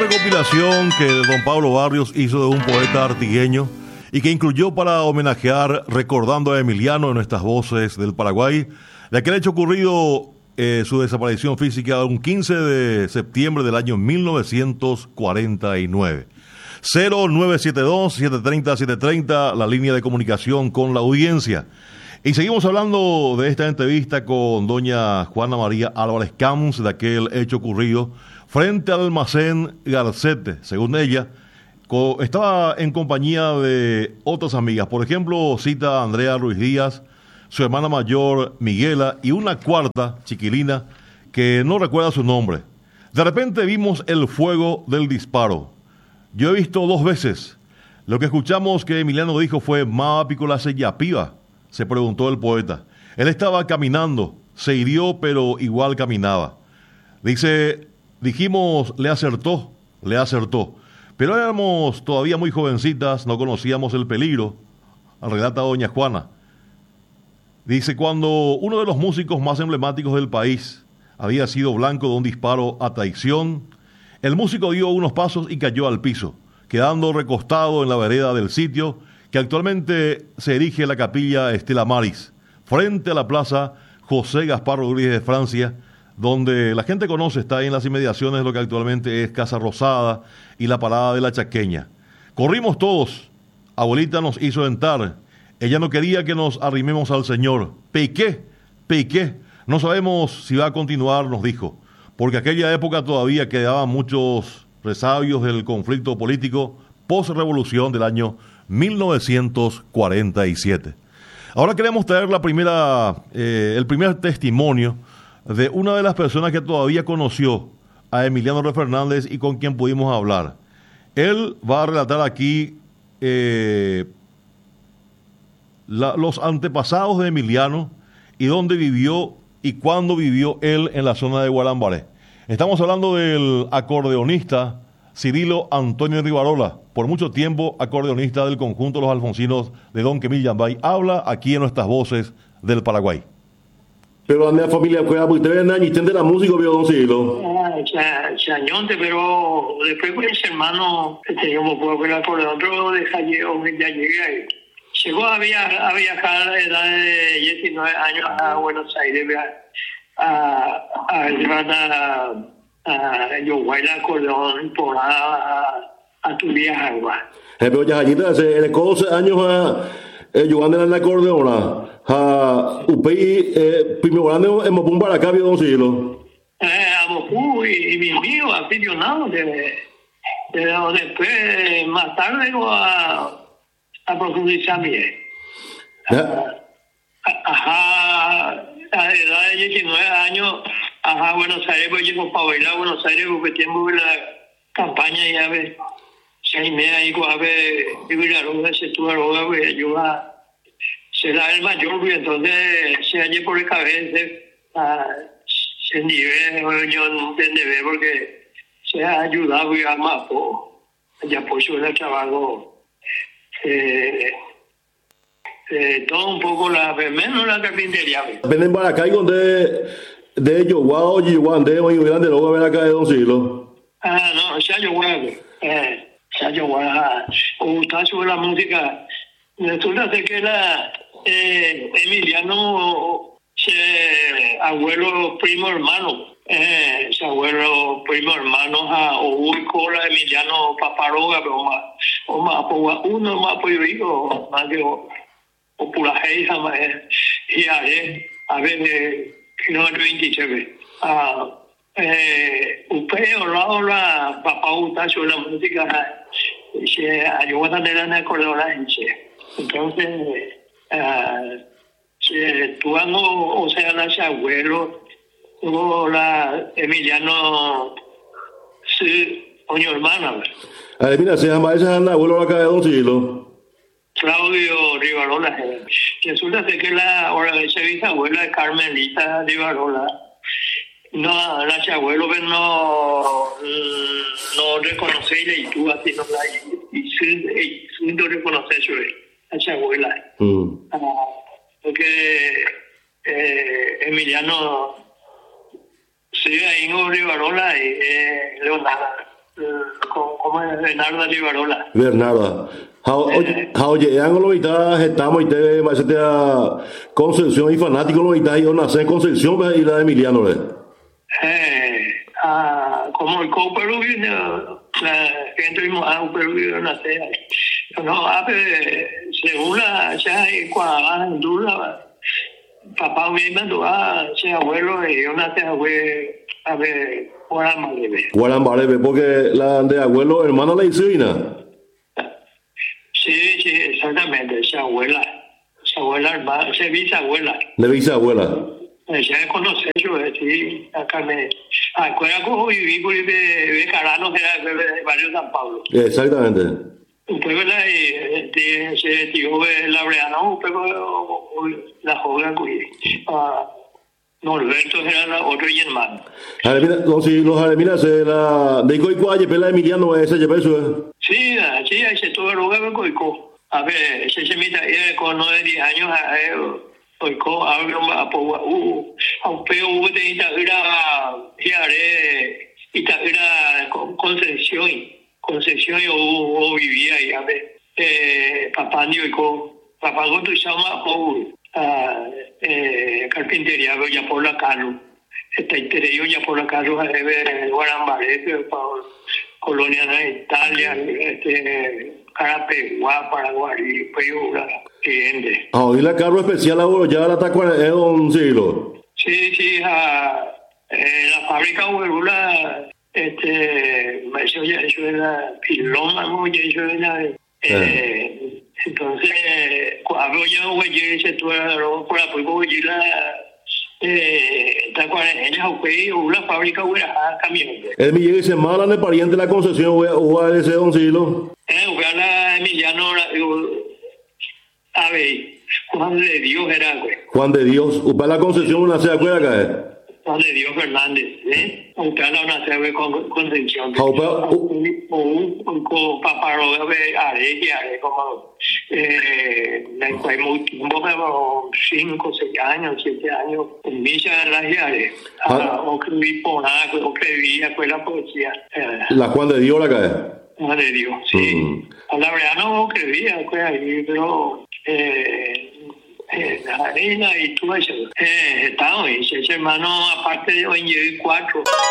recopilación que don Pablo Barrios hizo de un poeta artigueño y que incluyó para homenajear recordando a Emiliano en nuestras voces del Paraguay, de aquel hecho ocurrido, su desaparición física un 15 de septiembre del año 1949. 0972-730-730, la línea de comunicación con la audiencia. Y seguimos hablando de esta entrevista con doña Juana María Álvarez Camps, de aquel hecho ocurrido frente al almacén Garcete. Según ella, estaba en compañía de otras amigas. Por ejemplo, cita a Andrea Ruiz Díaz, su hermana mayor Miguela y una cuarta chiquilina que no recuerda su nombre. De repente vimos el fuego del disparo. Yo he visto 2 veces. Lo que escuchamos que Emiliano dijo fue "Ma piccola piba", se preguntó el poeta. Él estaba caminando, se hirió, pero igual caminaba. Dijimos, le acertó. Pero éramos todavía muy jovencitas, no conocíamos el peligro, relata doña Juana. Dice, cuando uno de los músicos más emblemáticos del país había sido blanco de un disparo a traición, el músico dio unos pasos y cayó al piso, quedando recostado en la vereda del sitio que actualmente se erige la capilla Estela Maris, frente a la plaza José Gaspar Rodríguez de Francia, donde la gente conoce, está ahí en las inmediaciones de lo que actualmente es Casa Rosada y la parada de la Chaqueña. Corrimos todos, abuelita nos hizo entrar, ella no quería que nos arrimemos al Señor. Piqué, no sabemos si va a continuar, nos dijo, porque aquella época todavía quedaban muchos resabios del conflicto político post-revolución del año 1947. Ahora queremos traer el primer testimonio de una de las personas que todavía conoció a Emiliano Rey Fernández y con quien pudimos hablar. Él va a relatar aquí los antepasados de Emiliano y dónde vivió y cuándo vivió él en la zona de Gualambaré. Estamos hablando del acordeonista Cirilo Antonio Rivarola, por mucho tiempo acordeonista del conjunto Los Alfonsinos de Don Quemil Yambay. Habla aquí en nuestras voces del Paraguay. Pero a mi familia fue a ustedes y de la música, vio don Cirilo. Chañonte, pero después con ese hermano que teníamos por el acordeón, pero ya llegué ahí. Llegó a viajar a la edad de 19 años a Buenos Aires a llevar a Yoguay el acordeón por a tu vieja agua. Pero ya allí hace 12 años jugando en el acordeón. Upey primero grande en Mopún para acá, vio don Cirilo. A Mopún y mi amigo aficionado pero después más tarde iba a profundizar bien. A la edad de 19 años, a Buenos Aires, pues llego para bailar a Buenos Aires porque tengo la campaña y a ver, se me ha ido a ver, vivir la roda, se tuvo la roda, pues ayuda. Será el mayor, pues entonces se hallé por el cabeza, se nivel, yo no entendé, porque se ha ayudado y a Mapo, ya pues yo el trabajo. Todo un poco menos la carpintería. Ven en Baracay donde de Yoguao y Yuan de hoy grande luego a ver acá de don Cirilo. No, ya Yoguao. Ya Yoguao. Como está sobre la música, resulta ser que era Emiliano, abuelo primo hermano. Su abuelo primo hermano a Obuicola Emiliano Paparoga, pero más uno más pues hijo más que o pura heisa más y a ver kilómetro 27 usted hablado la papá gusta sobre la música se ayudó a tener en el acordeón entonces se tuvo o sea las abuelos tuvo la Emiliano sí coño hermana mira se llama esa anda abuelo acá de don Cirilo. Claudio Rivarola. Resulta ser que esa bisabuela Carmelita Rivarola, no, la abuelo pero no reconoce y tú así no la y no reconoce eso la abuela. Porque Emiliano sigue ahí en Rivarola y Leonardo como es Bernardo Libarola. Bernardo. Oye, lo estamos y te va a Concepción y fanático lo está y nace en Concepción y la de Emiliano. Como el Perú que entrimos a un Perú nace. No, según la ya cuando Honduras, papá me mandó a ser abuelo y yo nací a ver Guarambarebe, porque la de abuelo hermano la hizo Sí, exactamente, esa abuela hermana, esa bisabuela. De bisabuela. Ya conocí yo, sí, acá me acuerdo como viví por de Carano, era de Barrio San Pablo. Exactamente. Después, ¿verdad? Y se tiró Laureano, pero la joven, Norberto era otro hermano. Los Jareminas, de Coicualle, pela Emiliano, ese lleva eso. Sí, ahí se tuvo lugar en Coico. A ver, se me con 9 10 años, Coico, hablo a un peo de Itagüira, Concepción, yo vivía ahí, a ver, papá cuando se llama, carpintería, ya por la Carlos. Está interior ya por la Carlos, Guarambaré, Colonia de Italia, Carapeguá, Paraguay, Peyura, Ende. Y la carro especial ahora ya la está es un siglo. Sí, la fábrica Huerula, eso era Pilón, eso era, entonces, hablo ya, güey, se tuvo por la polvo, ¿te acuerdas? Ella fue una fábrica, güey, a camión. El Miguel dice, mala de pariente de la Concepción, o a ese don siglo. Ugana Emiliano, a ver, Juan de Dios era, güey. Juan de Dios, ¿upa la Concepción una se acuerda acá, Juan de Dios Fernández, Ugana una se ve con Concepción. Un paparo, como, hay muy tiempo, pero 5, 6 años, 7 años, en Villa de las Llaves. O escribí por nada, o escribí, fue la poesía. La Juan de Dios la cae. Juan de Dios, sí. La verdad no escribía, fue ahí, pero la arena y todo eso. Estaba, ese hermano, aparte de hoy, 4.